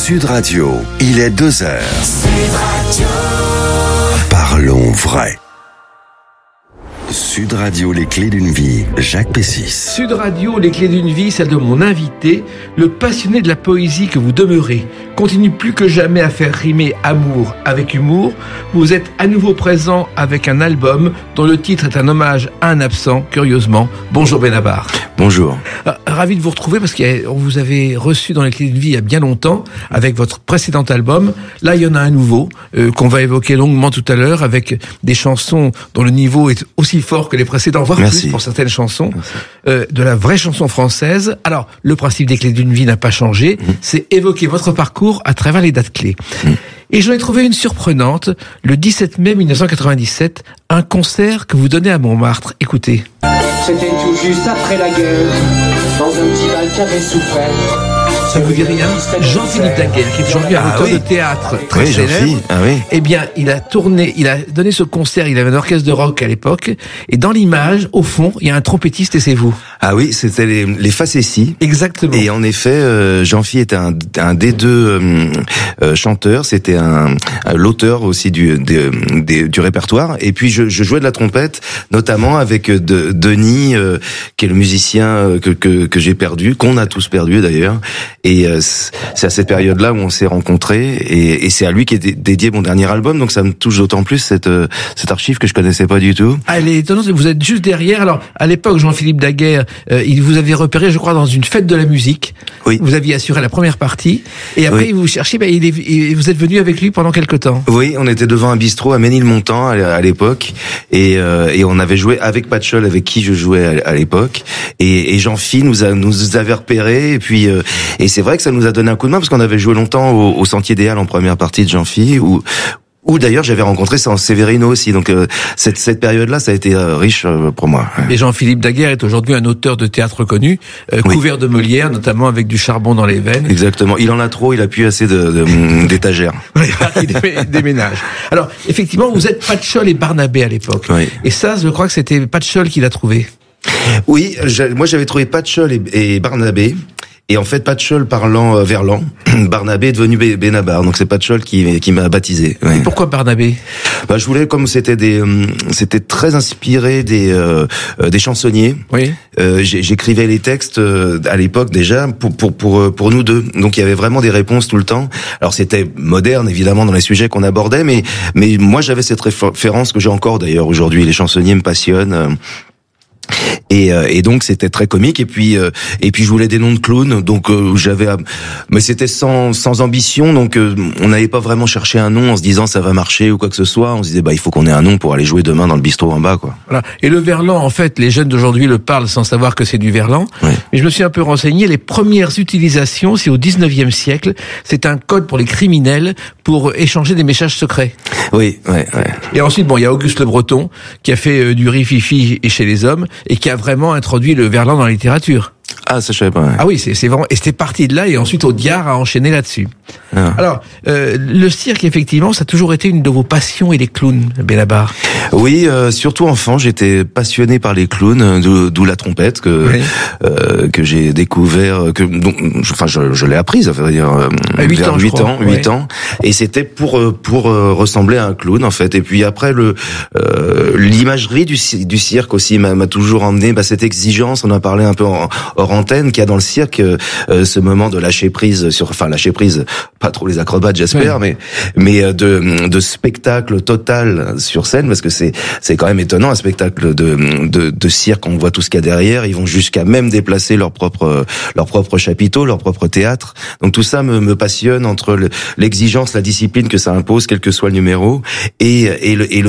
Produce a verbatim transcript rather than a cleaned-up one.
Sud Radio, il est deux heures. Sud Radio. Parlons vrai. Sud Radio, les clés d'une vie, Jacques Pessis. Sud Radio, les clés d'une vie, celle de mon invité, le passionné de la poésie que vous demeurez, continue plus que jamais à faire rimer amour avec humour. Vous êtes à nouveau présent avec un album dont le titre est un hommage à un absent, curieusement. Bonjour Benabar. Bonjour. Euh, ravi de vous retrouver parce qu'on vous avait reçu dans les clés d'une vie il y a bien longtemps avec votre précédent album. Là, il y en a un nouveau euh, qu'on va évoquer longuement tout à l'heure avec des chansons dont le niveau est aussi fort que les précédents, voire Merci. plus pour certaines chansons, euh, de la vraie chanson française. Alors, le principe des clés d'une vie n'a pas changé, mmh. c'est évoquer votre parcours à travers les dates clés. Mmh. Et j'en ai trouvé une surprenante, le dix-sept mai mille neuf cent quatre-vingt-dix-sept, un concert que vous donnez à Montmartre. Écoutez. C'était tout juste après la guerre, dans un petit bal qui avait souffert. Ça vous dit rien? Jean-Philippe Daguerre, qui est aujourd'hui un ah auteur oui. de théâtre très oui, célèbre. Ah oui. Eh bien, il a tourné, il a donné ce concert, il avait un orchestre de rock à l'époque, et dans l'image, au fond, il y a un trompettiste et c'est vous. Ah oui, c'était les, les facéties. Exactement. Et en effet, euh, Jean-Philippe était un, un des deux euh, euh, chanteurs, c'était un, un l'auteur aussi du, des, des, du répertoire. Et puis je, je jouais de la trompette, notamment avec de, Denis, euh, qui est le musicien que, que, que j'ai perdu, qu'on a tous perdu d'ailleurs. Et euh, c'est à cette période-là où on s'est rencontrés, et, et c'est à lui qui est dédié mon dernier album, donc ça me touche d'autant plus cette, cette archive que je connaissais pas du tout. Ah, elle est étonnante, vous êtes juste derrière. Alors, à l'époque, Jean-Philippe Daguerre, euh, il vous avait repéré, je crois, dans une fête de la musique. Oui. Vous aviez assuré la première partie, et après, oui. vous cherchiez, ben, il est, il, vous êtes venu avec lui pendant quelque temps. Oui, on était devant un bistrot à Ménilmontant à l'époque, et, euh, et on avait joué avec Patchol, avec qui je jouais à, à l'époque, et, et Jean-Philippe nous, a, nous avait repérés, et puis, euh, et c'est vrai que ça nous a donné un coup de main, parce qu'on avait joué longtemps au, au Sentier des Halles en première partie de Jean-Philippe, où, où d'ailleurs j'avais rencontré Séverino aussi, donc euh, cette, cette période-là, ça a été euh, riche euh, pour moi. Et Jean-Philippe Daguerre est aujourd'hui un auteur de théâtre connu, euh, oui. couvert de Molière, notamment avec du charbon dans les veines. Exactement, il en a trop, il a plus assez de, de, d'étagères. Il déménage. Alors, effectivement, vous êtes Patchol et Barnabé à l'époque. Oui. Et ça, je crois que c'était Patchol qui l'a trouvé. Oui, moi j'avais trouvé Patchol et, et Barnabé. Et en fait, Patchol parlant euh, verlan, Barnabé est devenu Benabar. Donc c'est Patchol qui qui m'a baptisé. Ouais. Et pourquoi Barnabé? Bah je voulais, comme c'était des, euh, c'était très inspiré des euh, des chansonniers. Oui. Euh, j'écrivais les textes euh, à l'époque déjà pour pour pour pour nous deux. Donc il y avait vraiment des réponses tout le temps. Alors c'était moderne évidemment dans les sujets qu'on abordait, mais mais moi j'avais cette référence que j'ai encore d'ailleurs aujourd'hui. Les chansonniers me passionnent. Euh, Et, euh, et donc c'était très comique, et puis euh, et puis je voulais des noms de clowns, donc euh, j'avais mais c'était sans sans ambition, donc euh, on n'avait pas vraiment cherché un nom en se disant ça va marcher ou quoi que ce soit. On se disait bah il faut qu'on ait un nom pour aller jouer demain dans le bistrot en bas, quoi. Voilà. Et le verlan, en fait, les jeunes d'aujourd'hui le parlent sans savoir que c'est du verlan. Oui. Mais je me suis un peu renseigné, les premières utilisations, c'est au dix-neuvième siècle, c'est un code pour les criminels pour échanger des messages secrets. Oui, ouais, ouais. Et ensuite, bon, il y a Auguste Le Breton qui a fait euh, du rififi et chez les hommes et qui a vraiment introduit le verlan dans la littérature. Ah, ça je savais pas. Ouais. Ah oui, c'est c'est vraiment, et c'était parti de là, et ensuite Audiard a enchaîné là-dessus. Ah. Alors, euh, le cirque, effectivement, ça a toujours été une de vos passions, et les clowns, Benabar. Oui, euh, surtout enfant, j'étais passionné par les clowns, d'où la trompette que oui. euh, que j'ai découvert, que donc, enfin, je, je l'ai apprise, ça veut dire à huit vers ans, huit ans, huit ouais. ans, et c'était pour pour ressembler à un clown en fait. Et puis après le euh, l'imagerie du du cirque aussi m'a toujours emmené, bah, cette exigence, on en a parlé un peu en hors antenne, qu'il y a dans le cirque, euh, ce moment de lâcher prise sur, enfin lâcher prise, pas trop les acrobates j'espère, oui. mais mais de de spectacle total sur scène, parce que c'est c'est quand même étonnant un spectacle de de, de cirque, on voit tout ce qu'il y a derrière, ils vont jusqu'à même déplacer leur propre leur propre chapiteau, leur propre théâtre. Donc tout ça me me passionne, entre l'exigence, la discipline que ça impose, quel que soit le numéro, et et le et le